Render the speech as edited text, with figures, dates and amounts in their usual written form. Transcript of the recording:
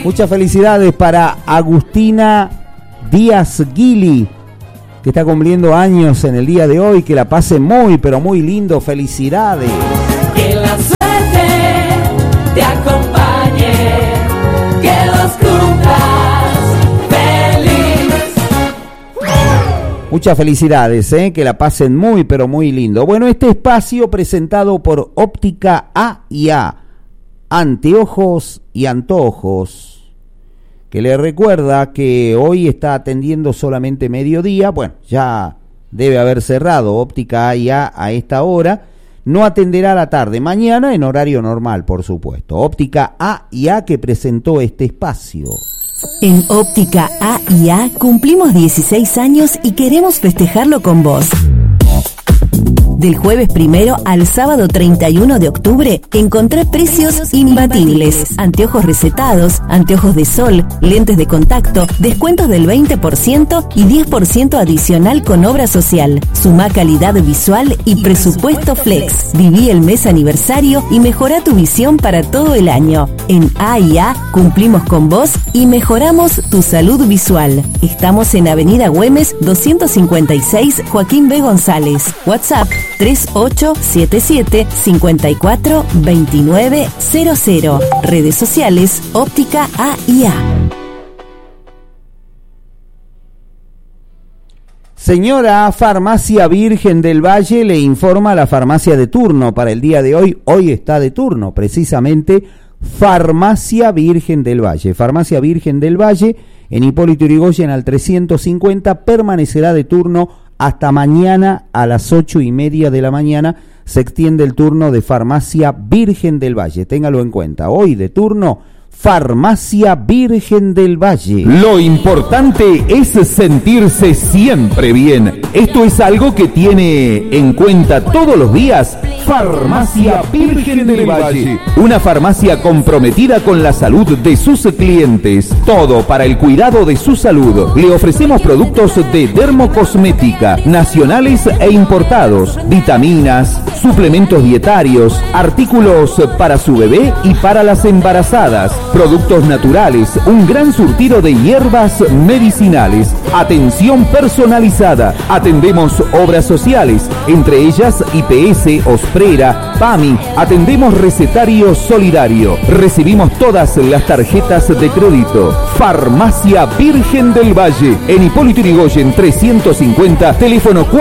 Muchas felicidades para Agustina Díaz Guili, que está cumpliendo años en el día de hoy. Que la pase muy, pero muy lindo. Felicidades. Que la suerte te acompañe, que los cumplas feliz. Muchas felicidades, que la pasen muy, pero muy lindo. Bueno, este espacio presentado por Óptica A&A, Anteojos y Antojos, que le recuerda que hoy está atendiendo solamente mediodía. Bueno, ya debe haber cerrado Óptica A&A a esta hora. No atenderá a la tarde, mañana en horario normal, por supuesto. Óptica A&A, que presentó este espacio. En Óptica A&A cumplimos 16 años y queremos festejarlo con vos. Del jueves 1 al sábado 31 de octubre, encontré precios imbatibles. Anteojos recetados, anteojos de sol, lentes de contacto, descuentos del 20% y 10% adicional con obra social. Sumá calidad visual y presupuesto flex. Viví el mes aniversario y mejorá tu visión para todo el año. En A&A cumplimos con vos y mejoramos tu salud visual. Estamos en Avenida Güemes 256, Joaquín B. González. WhatsApp 3877-542900. Redes sociales Óptica A&A. Señora Farmacia Virgen del Valle, le informa la farmacia de turno para el día de hoy. Hoy está de turno, precisamente, Farmacia Virgen del Valle. Farmacia Virgen del Valle, en Hipólito Yrigoyen al 350, permanecerá de turno hasta mañana a las 8:30 de la mañana. Se extiende el turno de Farmacia Virgen del Valle. Téngalo en cuenta. Hoy de turno, Farmacia Virgen del Valle. Lo importante es sentirse siempre bien. Esto es algo que tiene en cuenta todos los días Farmacia Virgen del Valle. Una farmacia comprometida con la salud de sus clientes. Todo para el cuidado de su salud. Le ofrecemos productos de dermocosmética, nacionales e importados, vitaminas, suplementos dietarios, artículos para su bebé y para las embarazadas, productos naturales, un gran surtido de hierbas medicinales, atención personalizada. Atendemos obras sociales, entre ellas IPS, Osprera, PAMI. Atendemos recetario solidario. Recibimos todas las tarjetas de crédito. Farmacia Virgen del Valle, en Hipólito Yrigoyen 350, teléfono 4